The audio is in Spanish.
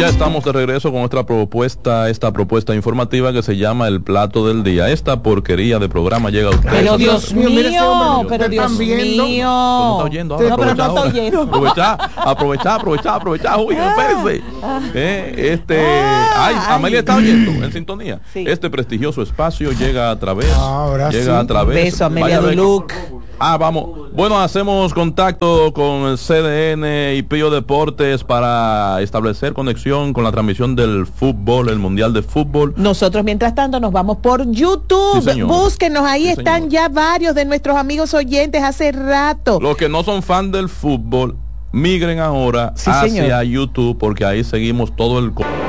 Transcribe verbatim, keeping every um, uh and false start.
Ya estamos de regreso con nuestra propuesta, esta propuesta informativa que se llama El Plato del Día. Esta porquería de programa llega a ustedes. Pero Dios mío, mío pero Dios mío. No está oyendo, ahora, no, pero no está oyendo. Aprovechar, aprovechar, aprovechar, aprovechar, uy, espérense. Eh, este, ay, Amelia está oyendo en sintonía. Sí. Este prestigioso espacio llega a través, ahora llega sí. a través. Beso, Amelia Duluc. Ah, vamos. Bueno, hacemos contacto con el C D N y Pío Deportes para establecer conexión con la transmisión del fútbol, el Mundial de Fútbol. Nosotros, mientras tanto, nos vamos por YouTube. Sí, búsquenos, ahí sí, están señor. ya varios de nuestros amigos oyentes hace rato. Los que no son fan del fútbol, migren ahora sí, hacia señor. YouTube, porque ahí seguimos todo el...